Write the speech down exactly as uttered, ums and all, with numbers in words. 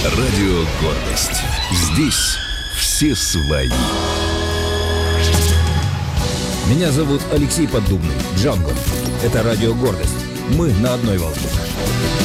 Радио «Гордость». Здесь все свои. Меня зовут Алексей Поддубный, Джанго. Это радио «Гордость». Мы на одной волне.